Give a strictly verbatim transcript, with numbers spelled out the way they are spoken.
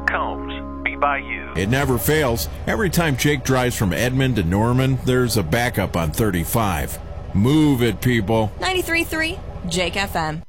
Combs, be by you. It never fails. Every time Jake drives from Edmond to Norman, there's a backup on thirty-five. Move it, people. ninety-three point three Jake F M.